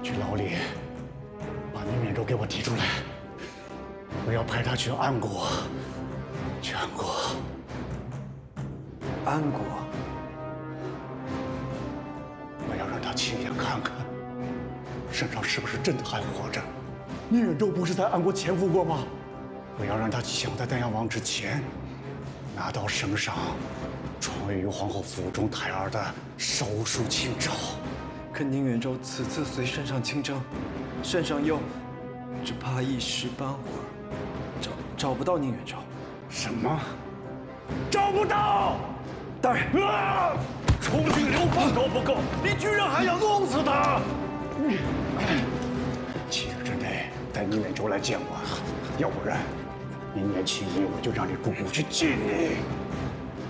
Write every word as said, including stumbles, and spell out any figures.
去牢里把宁远舟给我提出来，我要派他去安国，去安国。 安国， 我要让他亲眼看看，圣上是不是真的还活着。宁远舟不是在安国潜伏过吗？我要让他想在丹阳王之前，拿到圣上传位于皇后府中胎儿的手书亲诏。 可宁远舟此次随圣上亲征，圣上又只怕一时半会儿找找不到宁远舟。 什么？找不到？ 大人， 啊！充军流放都不够，你居然还要弄死他！七日之内带宁远舟来见我，要不然明年七一我就让你姑姑去见你。